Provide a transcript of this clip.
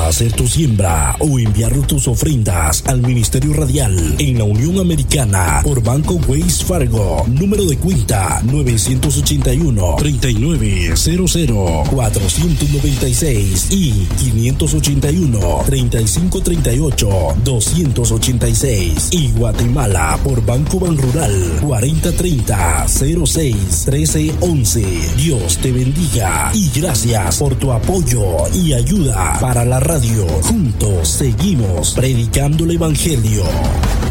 hacer tu siembra o enviar tus ofrendas al Ministerio Radial en la Unión Americana por Banco Wells Fargo, número de cuenta 981-3900 496 y 581-3538-286, y Guatemala por Banco Banrural 4030-06-1311. Dios te bendiga y gracias por tu apoyo y ayuda para la radio. Juntos seguimos predicando el Evangelio.